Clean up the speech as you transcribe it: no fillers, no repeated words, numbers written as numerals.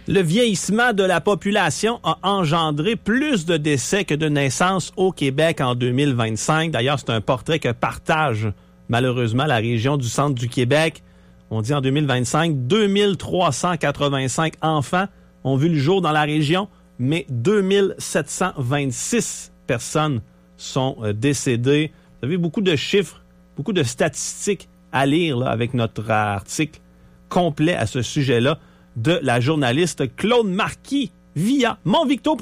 Le vieillissement de la population a engendré plus de décès que de naissances au Québec en 2025. D'ailleurs, c'est un portrait que partage malheureusement la région du centre du Québec. On dit en 2025, 2385 enfants ont vu le jour dans la région, mais 2726 personnes sont décédées. Vous avez beaucoup de chiffres, beaucoup de statistiques à lire là, avec notre article complet à ce sujet-là de la journaliste Claude Marquis via monvicto.com.